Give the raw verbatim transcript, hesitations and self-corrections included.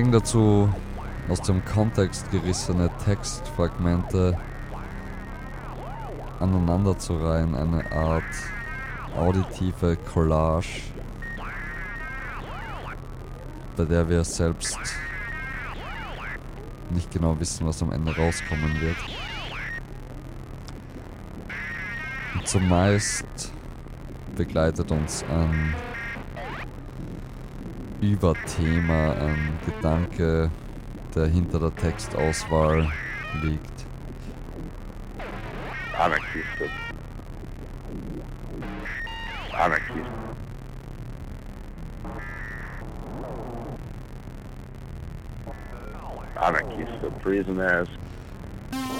dazu aus dem Kontext gerissene Textfragmente aneinanderzureihen, eine Art auditive Collage, bei der wir selbst nicht genau wissen, was am Ende rauskommen wird. Und zumeist begleitet uns ein Überthema, ein Gedanke, der hinter der Textauswahl liegt. Anarchist. Anarchist. Anarchist, prisoners.